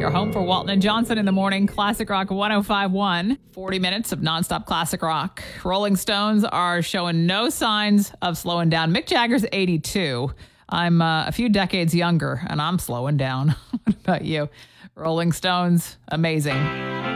Your home for Walton and Johnson in the morning. Classic Rock 105.1. 40 minutes of nonstop classic rock. Rolling Stones are showing no signs of slowing down. Mick Jagger's 82. I'm a few decades younger, and I'm slowing down. What about you? Rolling Stones, amazing.